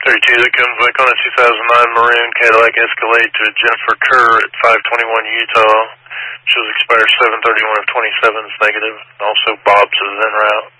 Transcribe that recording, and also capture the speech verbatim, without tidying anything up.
thirty-two, that comes back on a two thousand nine Maroon Cadillac Escalade to Jennifer Kerr at five twenty-one Utah. Shows expires seven thirty-one of twenty-seven is negative. Also, Bob's is en route.